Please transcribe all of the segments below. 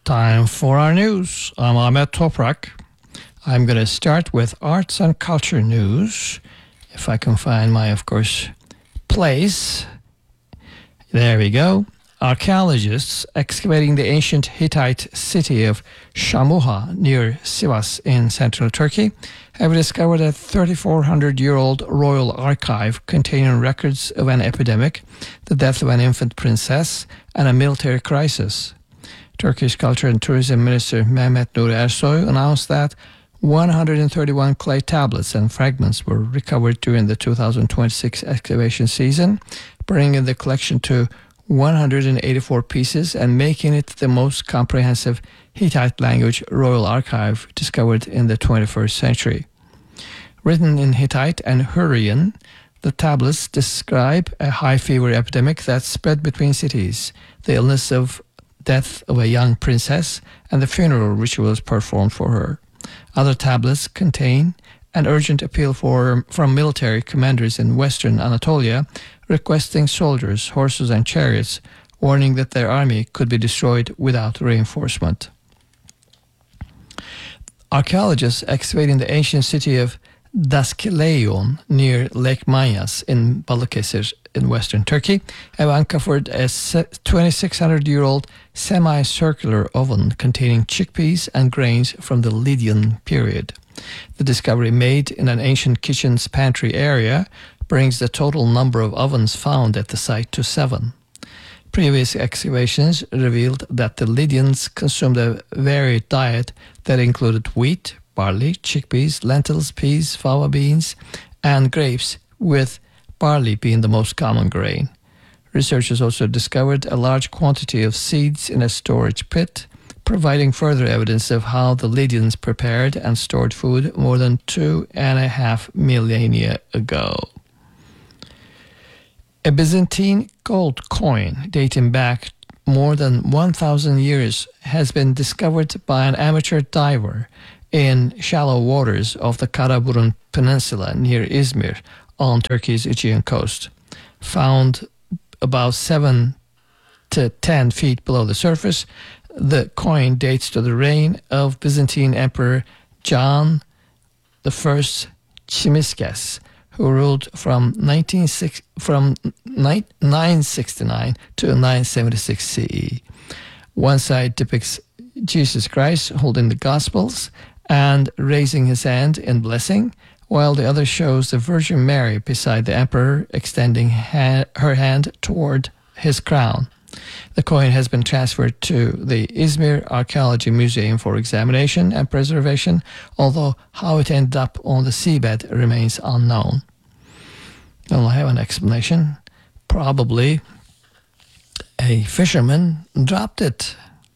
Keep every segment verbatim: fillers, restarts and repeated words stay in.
Time for our news. I'm Ahmet Toprak. I'm going to start with arts and culture news. If I can find my, of course, place. There we go. Archaeologists excavating the ancient Hittite city of Shamuha near Sivas in central Turkey have discovered a thirty-four hundred year old royal archive containing records of an epidemic, the death of an infant princess, and a military crisis. Turkish Culture and Tourism Minister Mehmet Nuri Ersoy announced that one hundred thirty-one clay tablets and fragments were recovered during the two thousand twenty-six excavation season, bringing the collection to one hundred eighty-four pieces and making it the most comprehensive Hittite language royal archive discovered in the twenty-first century. Written in Hittite and Hurrian, the tablets describe a high fever epidemic that spread between cities, the illness of death of a young princess, and the funeral rituals performed for her. Other tablets contain an urgent appeal for, from military commanders in western Anatolia requesting soldiers, horses, and chariots, warning that their army could be destroyed without reinforcement. Archaeologists excavating the ancient city of Daskileion near Lake Manyas in Balıkesir in western Turkey have uncovered a twenty-six hundred year old semicircular oven containing chickpeas and grains from the Lydian period. The discovery, made in an ancient kitchen's pantry area, brings the total number of ovens found at the site to seven. Previous excavations revealed that the Lydians consumed a varied diet that included wheat, barley, chickpeas, lentils, peas, fava beans, and grapes, with barley being the most common grain. Researchers also discovered a large quantity of seeds in a storage pit, providing further evidence of how the Lydians prepared and stored food more than two and a half millennia ago. A Byzantine gold coin dating back more than one thousand years has been discovered by an amateur diver in shallow waters of the Karaburun Peninsula near Izmir on Turkey's Aegean coast. Found about seven to ten feet below the surface, the coin dates to the reign of Byzantine Emperor John the First Tzimiskes, who ruled from nineteen from nine sixty-nine to nine seventy-six C E. One side depicts Jesus Christ holding the Gospels and raising his hand in blessing, while the other shows the Virgin Mary beside the emperor extending ha- her hand toward his crown. The coin has been transferred to the Izmir Archaeology Museum for examination and preservation, although how it ended up on the seabed remains unknown. Well, I have an explanation. Probably a fisherman dropped it.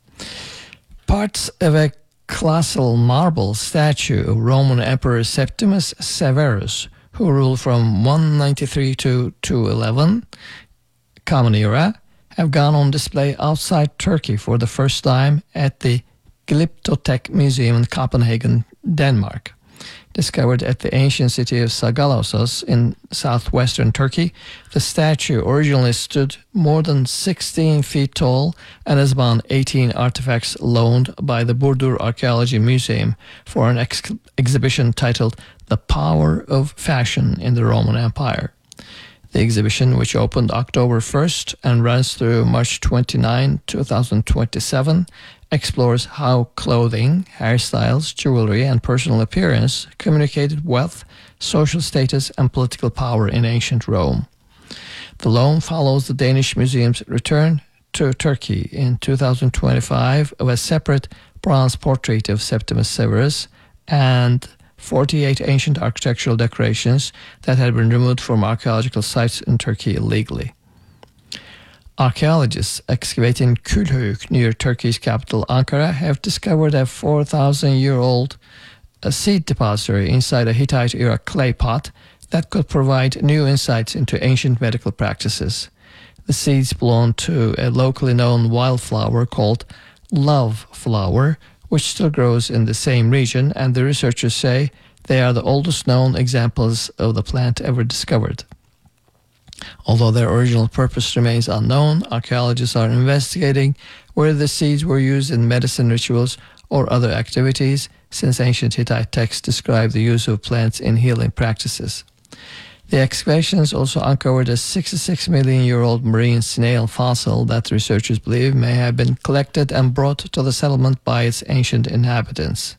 Parts of a colossal marble statue of Roman Emperor Septimus Severus, who ruled from one ninety-three to two eleven, Common Era, have gone on display outside Turkey for the first time at the Glyptotek Museum in Copenhagen, Denmark. Discovered at the ancient city of Sagalassos in southwestern Turkey, the statue originally stood more than sixteen feet tall and has among eighteen artifacts loaned by the Burdur Archaeology Museum for an ex- exhibition titled The Power of Fashion in the Roman Empire. The exhibition, which opened October first and runs through March twenty-ninth, twenty twenty-seven, explores how clothing, hairstyles, jewelry, and personal appearance communicated wealth, social status, and political power in ancient Rome. The loan follows the Danish Museum's return to Turkey in two thousand twenty-five of a separate bronze portrait of Septimus Severus and forty-eight ancient architectural decorations that had been removed from archaeological sites in Turkey illegally. Archaeologists excavating Külhöyük near Turkey's capital Ankara have discovered a four thousand year old seed depository inside a Hittite-era clay pot that could provide new insights into ancient medical practices. The seeds belong to a locally known wildflower called love flower, which still grows in the same region, and the researchers say they are the oldest known examples of the plant ever discovered. Although their original purpose remains unknown, archaeologists are investigating whether the seeds were used in medicine rituals or other activities, since ancient Hittite texts describe the use of plants in healing practices. The excavations also uncovered a sixty-six million year old marine snail fossil that researchers believe may have been collected and brought to the settlement by its ancient inhabitants.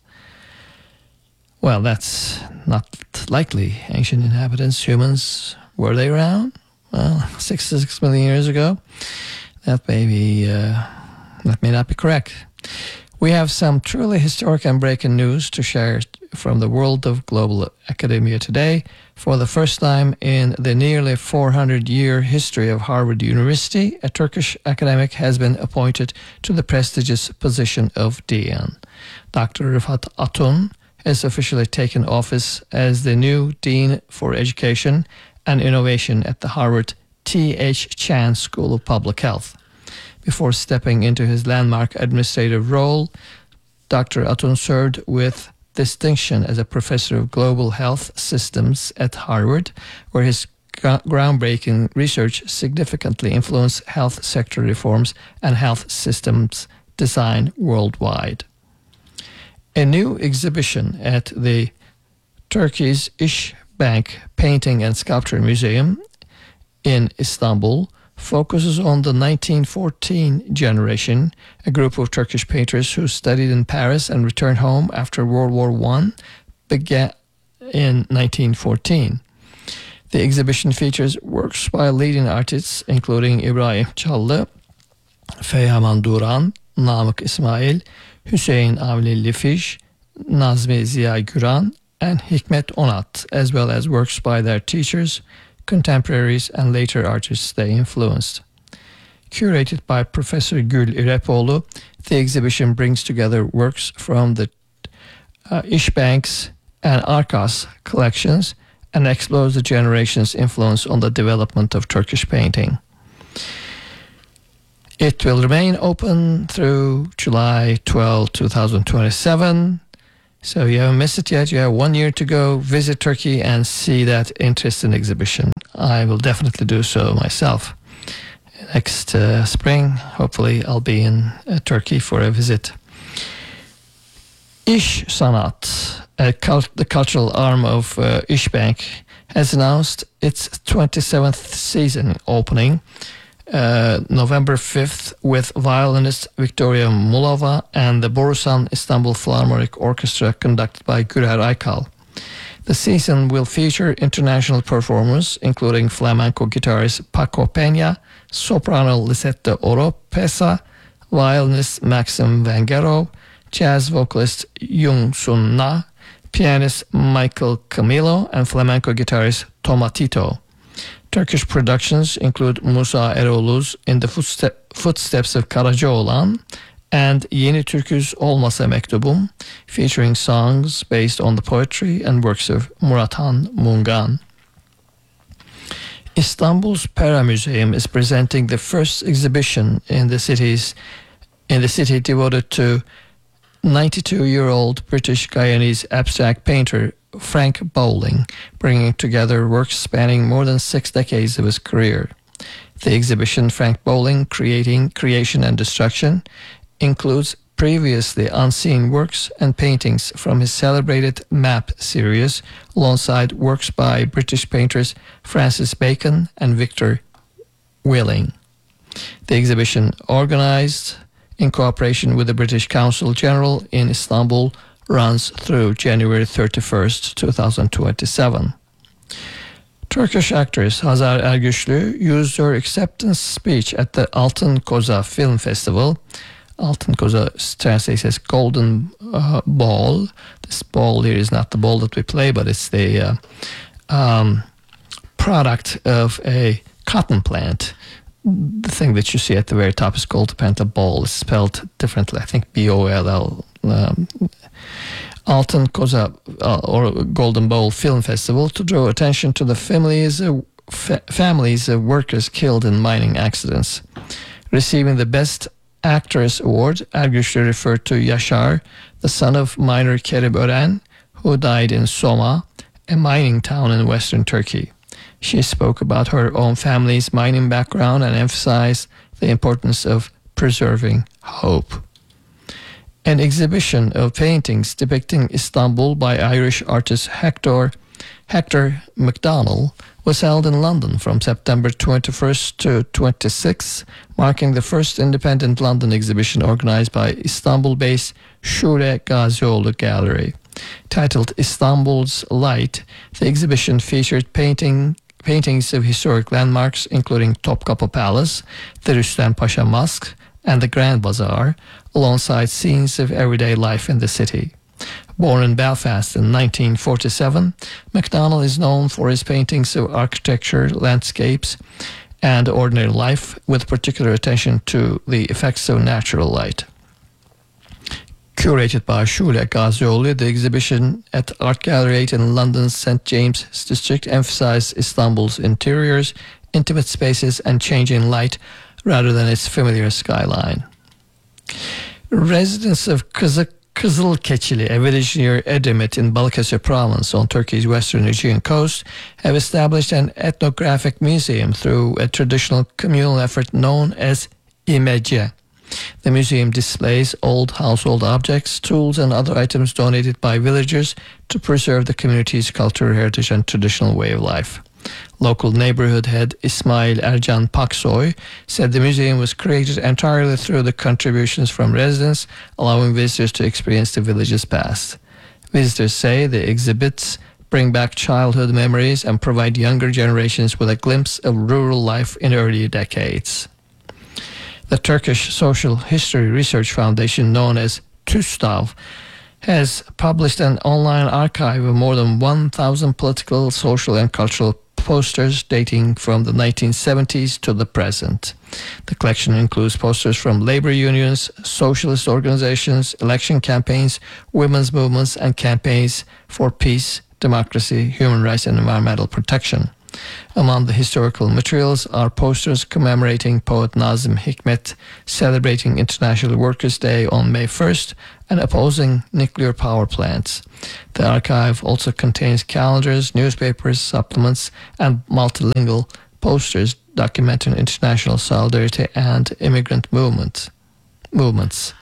Well, that's not likely. Ancient inhabitants, humans, were they around? Well, sixty-six million years ago? That may be, uh, that may not be correct. We have some truly historic and breaking news to share from the world of global academia today. For the first time in the nearly four hundred year history of Harvard University, a Turkish academic has been appointed to the prestigious position of Dean. Doctor Rıfat Atun has officially taken office as the new Dean for Education and Innovation at the Harvard T H Chan School of Public Health. Before stepping into his landmark administrative role, Doctor Atun served with distinction as a professor of global health systems at Harvard, where his groundbreaking research significantly influenced health sector reforms and health systems design worldwide. A new exhibition at the Turkey's İş Bank Painting and Sculpture Museum in Istanbul focuses on the nineteen fourteen generation, a group of Turkish painters who studied in Paris and returned home after World War One began in nineteen fourteen. The exhibition features works by leading artists including İbrahim Çallı, Feyhaman Duran, Namık İsmail, Hüseyin Avni Lifiş, Nazmi Ziya Güran, and Hikmet Onat, as well as works by their teachers, contemporaries, and later artists they influenced. Curated by Professor Gül İrepoğlu, the exhibition brings together works from the uh, İş Bank's and Arkas collections and explores the generation's influence on the development of Turkish painting. It will remain open through July twelfth, twenty twenty-seven. So you haven't missed it yet. You have one year to go visit Turkey and see that interesting exhibition. I will definitely do so myself. Next uh, spring, hopefully I'll be in uh, Turkey for a visit. İş Sanat, uh, cult- the cultural arm of uh, İş Bank, has announced its twenty-seventh season opening Uh, November fifth with violinist Victoria Mulova and the Borusan Istanbul Philharmonic Orchestra conducted by Gürer Aykal. The season will feature international performers including flamenco guitarist Paco Peña, soprano Lisette Oropesa, violinist Maxim Vangerov, jazz vocalist Yung Sun Na, pianist Michael Camilo, and flamenco guitarist Tomatito. Turkish productions include Musa Eroğlu's In the Footstep, Footsteps of Karacaoğlan and Yeni Türküz Olmasa Mektubum, featuring songs based on the poetry and works of Murathan Mungan. Istanbul's Pera Museum is presenting the first exhibition in the city's in the city devoted to ninety-two-year-old British Guyanese abstract painter Frank Bowling, bringing together works spanning more than six decades of his career. The exhibition, Frank Bowling, Creating, Creation and Destruction, includes previously unseen works and paintings from his celebrated Map series, alongside works by British painters Francis Bacon and Victor Willing. The exhibition, organized in cooperation with the British Council General in Istanbul, runs through January thirty-first, twenty twenty-seven. Turkish actress Hazar Ergüçlü used her acceptance speech at the Altın Koza Film Festival. Altın Koza translates as Golden uh, Ball. This ball here is not the ball that we play, but it's the uh, um, product of a cotton plant. The thing that you see at the very top is called penta ball. It's spelled differently. I think B O L L. Um, Altın Koza uh, or Golden Bowl Film Festival to draw attention to the families, uh, fa- families of workers killed in mining accidents. Receiving the Best Actress Award, Ergüçlü referred to Yaşar, the son of miner Kerim Ören, who died in Soma, a mining town in western Turkey. She spoke about her own family's mining background and emphasized the importance of preserving hope. An exhibition of paintings depicting Istanbul by Irish artist Hector, Hector MacDonald was held in London from September twenty-first to twenty-sixth, marking the first independent London exhibition organized by Istanbul-based Şule Gazioğlu Gallery. Titled Istanbul's Light, the exhibition featured painting paintings of historic landmarks including Topkapı Palace, the Rüstem Pasha Mosque, and the Grand Bazaar, alongside scenes of everyday life in the city. Born in Belfast in nineteen forty-seven, MacDonald is known for his paintings of architecture, landscapes, and ordinary life, with particular attention to the effects of natural light. Curated by Şule Gazioğlu, the exhibition at Art Gallery eight in London's Saint James's district emphasized Istanbul's interiors, intimate spaces, and changing light rather than its familiar skyline. Residents of Kızı Kızılkeçili, a village near Edremit in Balıkesir province on Turkey's western Aegean coast, have established an ethnographic museum through a traditional communal effort known as İmece. The museum displays old household objects, tools, and other items donated by villagers to preserve the community's cultural heritage and traditional way of life. Local neighborhood head Ismail Ercan Paksoy said the museum was created entirely through the contributions from residents, allowing visitors to experience the village's past. Visitors say the exhibits bring back childhood memories and provide younger generations with a glimpse of rural life in earlier decades. The Turkish Social History Research Foundation, known as TÜSTAV, has published an online archive of more than one thousand political, social, and cultural posters dating from the nineteen seventies to the present. The collection includes posters from labor unions, socialist organizations, election campaigns, women's movements, and campaigns for peace, democracy, human rights, and environmental protection. Among the historical materials are posters commemorating poet Nazım Hikmet, celebrating International Workers' Day on May first, and opposing nuclear power plants. The archive also contains calendars, newspapers, supplements, and multilingual posters documenting international solidarity and immigrant movement, movements.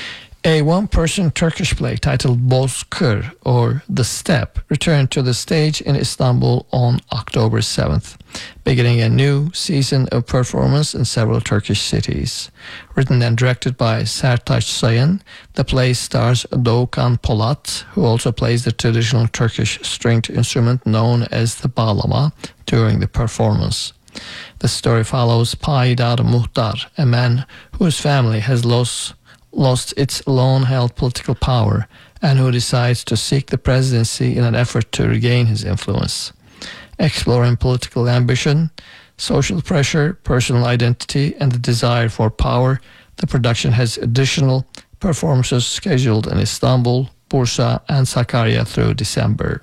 A one-person Turkish play titled Bozkır, or The Steppe, returned to the stage in Istanbul on October seventh, beginning a new season of performance in several Turkish cities. Written and directed by Sertaç Sayın, the play stars Doğukan Polat, who also plays the traditional Turkish stringed instrument known as the bağlama, during the performance. The story follows Payidar Muhtar, a man whose family has lost lost its long-held political power and who decides to seek the presidency in an effort to regain his influence. Exploring political ambition, social pressure, personal identity, and the desire for power, the production has additional performances scheduled in Istanbul, Bursa, and Sakarya through December.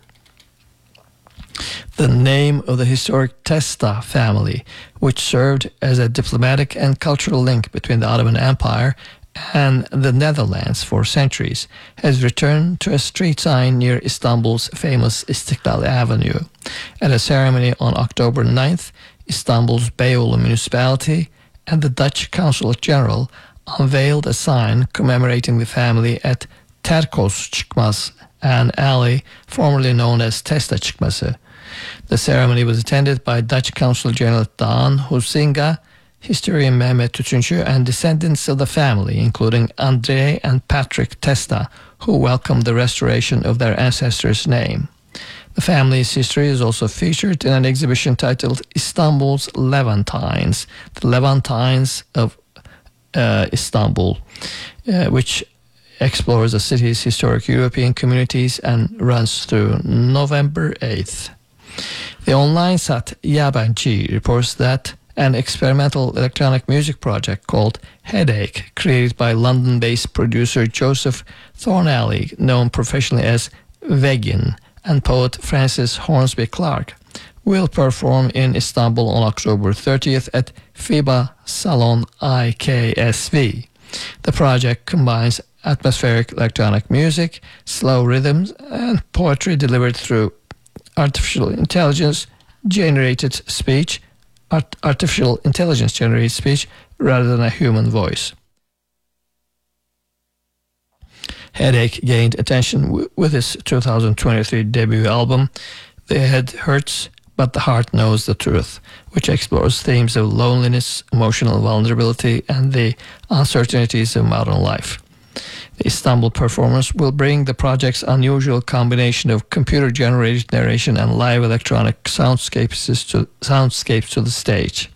The name of the historic Testa family, which served as a diplomatic and cultural link between the Ottoman Empire and the Netherlands for centuries, has returned to a street sign near Istanbul's famous Istiklal Avenue. At a ceremony on October ninth, Istanbul's Beyoğlu municipality and the Dutch Consulate General unveiled a sign commemorating the family at Terkos Çıkmaz, an alley formerly known as Testa Çıkması. The ceremony was attended by Dutch Consul General Daan Huizinga, historian Mehmet Tütüncü, and descendants of the family, including Andrei and Patrick Testa, who welcomed the restoration of their ancestors' name. The family's history is also featured in an exhibition titled Istanbul's Levantines, the Levantines of uh, Istanbul, uh, which explores the city's historic European communities and runs through November eighth. The online site Yabancı reports that an experimental electronic music project called Headache, created by London-based producer Joseph Thornalley, known professionally as Veggin, and poet Francis Hornsby Clark, will perform in Istanbul on October thirtieth at FIBA Salon I K S V. The project combines atmospheric electronic music, slow rhythms, and poetry delivered through artificial intelligence generated speech, art- artificial intelligence generated speech, rather than a human voice. Headache gained attention w- with his two thousand twenty-three debut album, The Head Hurts, But the Heart Knows the Truth, which explores themes of loneliness, emotional vulnerability, and the uncertainties of modern life. The Istanbul performance will bring the project's unusual combination of computer-generated narration and live electronic soundscapes to, soundscapes to the stage.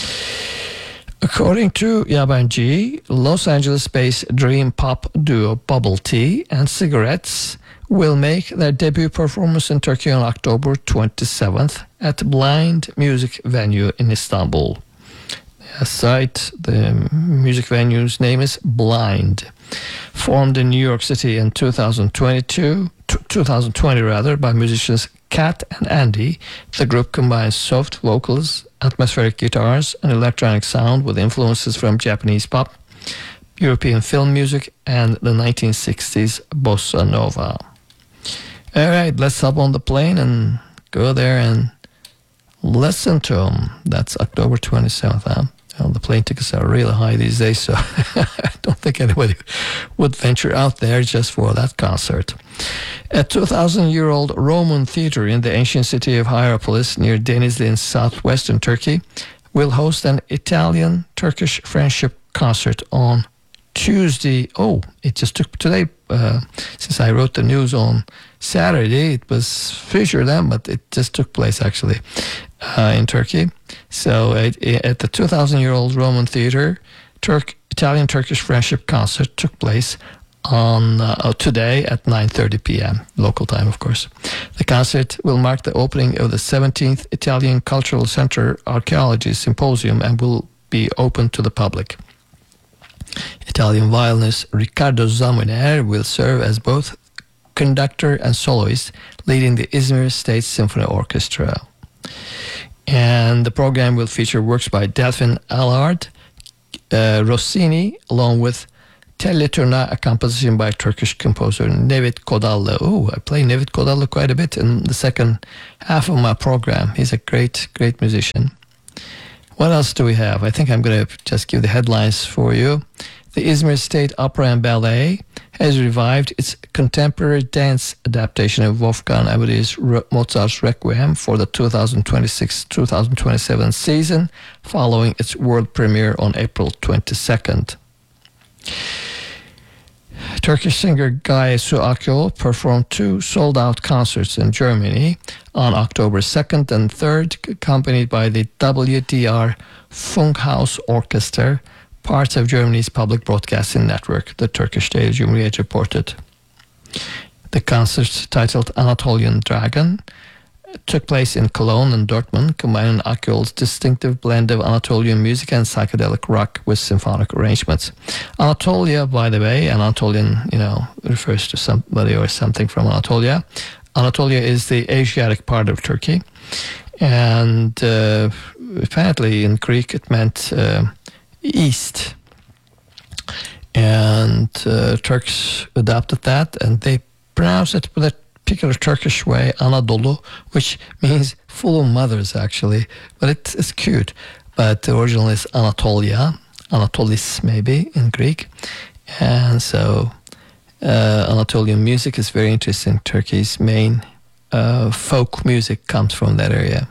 According to Yabancı, Los Angeles-based dream pop duo Bubble Tea and Cigarettes will make their debut performance in Turkey on October twenty-seventh at Blind Music Venue in Istanbul. That's right, the music venue's name is Blind. Formed in New York City in two thousand twenty-two, two thousand twenty rather, by musicians Kat and Andy, the group combines soft vocals, atmospheric guitars, and electronic sound with influences from Japanese pop, European film music, and the nineteen sixties bossa nova. All right, let's hop on the plane and go there and listen to them. That's October twenty-seventh, huh? Well, the plane tickets are really high these days, so I don't think anybody would venture out there just for that concert. A two thousand year old Roman theater in the ancient city of Hierapolis near Denizli in southwestern Turkey will host an Italian-Turkish friendship concert on Tuesday. Oh, it just took today, uh, since I wrote the news on Saturday, it was Fisher then, but it just took place actually uh, in Turkey. So it, it, at the two thousand year old Roman theater, Turk Italian-Turkish friendship concert took place on uh, today at nine thirty p.m. local time, of course. The concert will mark the opening of the seventeenth Italian Cultural Center Archaeology Symposium and will be open to the public. Italian violinist Riccardo Zaminer will serve as both conductor and soloist, leading the Izmir State Symphony Orchestra. And the program will feature works by Delphine Allard, uh, Rossini, along with Telli Turna, a composition by Turkish composer Nevit Kodallı. Oh, I play Nevit Kodallı quite a bit in the second half of my program. He's a great, great musician. What else do we have? I think I'm going to just give the headlines for you. The Izmir State Opera and Ballet has revived its contemporary dance adaptation of Wolfgang Amadeus Mozart's Requiem for the twenty twenty-six twenty twenty-seven season, following its world premiere on April twenty-second. Turkish singer Gaye Su Akyol performed two sold-out concerts in Germany on October second and third, accompanied by the W D R Funkhaus Orchestra, part of Germany's public broadcasting network, the Turkish Daily Cumhuriyet reported. The concert, titled Anatolian Dragon, took place in Cologne and Dortmund, combining Akyol's distinctive blend of Anatolian music and psychedelic rock with symphonic arrangements. Anatolia, by the way, Anatolian, you know, refers to somebody or something from Anatolia. Anatolia is the Asiatic part of Turkey, and uh, apparently in Greek it meant uh, east. And uh, Turks adopted that, and they pronounce it with a particular Turkish way, Anadolu, which means full of mothers, actually. But it, it's cute. But the original is Anatolia, Anatolis maybe in Greek. And so uh, Anatolian music is very interesting. Turkey's main uh, folk music comes from that area.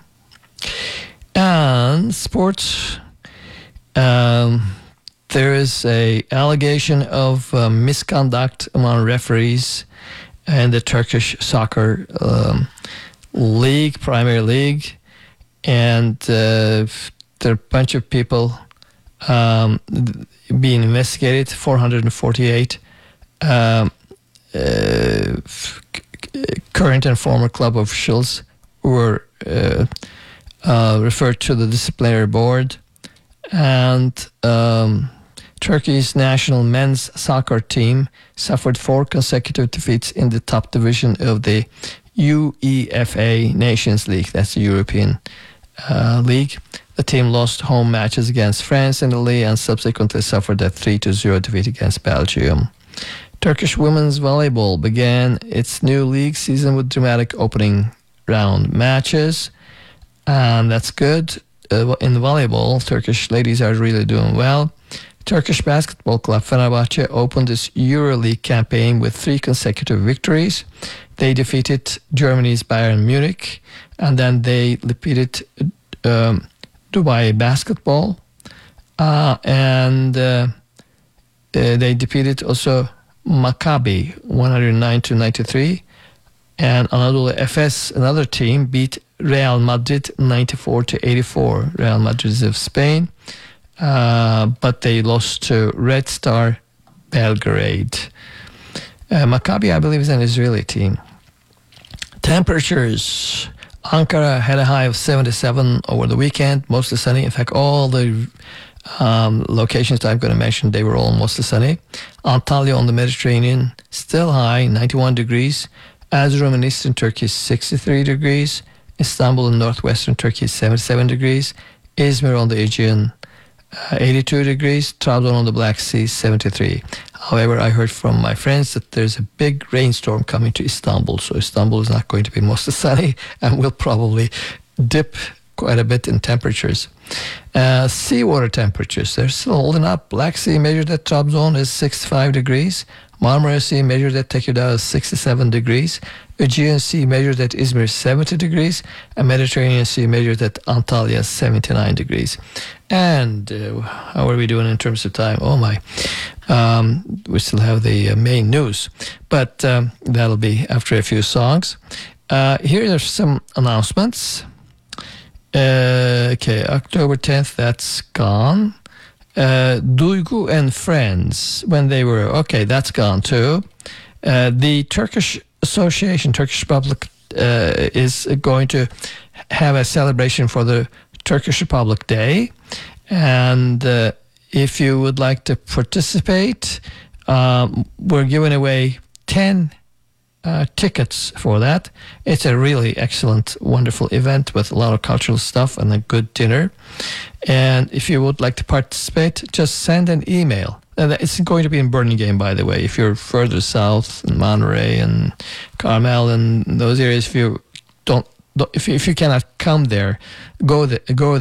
And sports, um, there is a allegation of uh, misconduct among referees and the Turkish soccer um, league, Premier League, and uh, there are a bunch of people um, being investigated. four hundred forty-eight um, uh, current and former club officials were uh, uh, referred to the disciplinary board, and um, Turkey's national men's soccer team suffered four consecutive defeats in the top division of the UEFA Nations League. That's the European uh, League. The team lost home matches against France and Italy and subsequently suffered a three to zero defeat against Belgium. Turkish women's volleyball began its new league season with dramatic opening round matches. and that's good. Uh, in volleyball, Turkish ladies are really doing well. Turkish basketball club Fenerbahce opened its EuroLeague campaign with three consecutive victories. They defeated Germany's Bayern Munich, and then they defeated um, Dubai Basketball, uh, and uh, uh, they defeated also Maccabi one hundred nine to ninety-three, and Anadolu Efes, another team, beat Real Madrid ninety-four to eighty-four. Real Madrid is of Spain, uh, but they lost to Red Star Belgrade. Uh, Maccabi, I believe, is an Israeli team. Temperatures. Ankara had a high of seventy-seven over the weekend, mostly sunny. In fact, all the um, locations that I'm going to mention, they were all mostly sunny. Antalya on the Mediterranean, still high, ninety-one degrees. Erzurum in eastern Turkey, sixty-three degrees. Istanbul in northwestern Turkey, seventy-seven degrees. Izmir on the Aegean, uh, eighty-two degrees. Trabzon on the Black Sea, seventy-three. However, I heard from my friends that there's a big rainstorm coming to Istanbul, so Istanbul is not going to be mostly sunny and will probably dip quite a bit in temperatures. Uh, seawater temperatures, they're still holding up. Black Sea measured at Trabzon is sixty-five degrees. Marmara Sea measured at Tekirdağ is sixty-seven degrees. Aegean Sea measured at Izmir seventy degrees. And Mediterranean Sea measured at Antalya seventy-nine degrees. And uh, how are we doing in terms of time? Oh my. Um, we still have the uh, main news, but um, that'll be after a few songs. Uh, here are some announcements. Uh, okay, October tenth, that's gone. Uh, Duygu and Friends, when they were, okay, that's gone too. Uh, the Turkish Association, Turkish Republic, uh, is going to have a celebration for the Turkish Republic Day. And uh, if you would like to participate, um, we're giving away ten uh, tickets for that. It's a really excellent, wonderful event with a lot of cultural stuff and a good dinner. And if you would like to participate, just send an email. And it's going to be in Burlingame, by the way. If you're further south, in Monterey and Carmel and those areas, if you don't, if you, if you cannot come there, go the, go